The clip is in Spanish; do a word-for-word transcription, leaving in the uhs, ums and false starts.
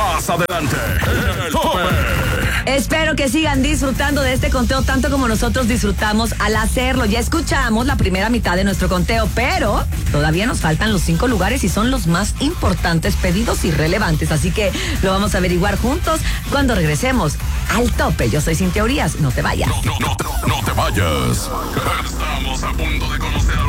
Más adelante, el tope. Espero que sigan disfrutando de este conteo tanto como nosotros disfrutamos al hacerlo. Ya escuchamos la primera mitad de nuestro conteo, pero todavía nos faltan los cinco lugares y son los más importantes, pedidos y relevantes. Así que lo vamos a averiguar juntos cuando regresemos al tope. Yo soy Cintia Urias, no te vayas. No, no, no, no te vayas. Estamos a punto de conocer a los